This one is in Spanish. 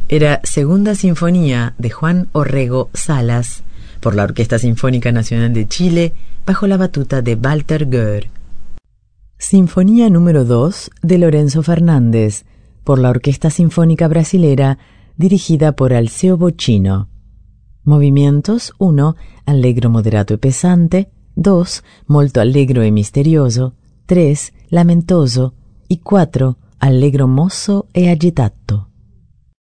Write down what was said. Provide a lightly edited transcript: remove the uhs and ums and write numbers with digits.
Era Segunda Sinfonía de Juan Orrego Salas, por la Orquesta Sinfónica Nacional de Chile, bajo la batuta de Walter Goer. Sinfonía número 2 de Lorenzo Fernández, por la Orquesta Sinfónica Brasilera, dirigida por Alceo Bocchino. Movimientos: 1. Allegro moderato e pesante, 2. Molto allegro e misterioso, 3. Lamentoso y 4. Allegro mosso e agitato.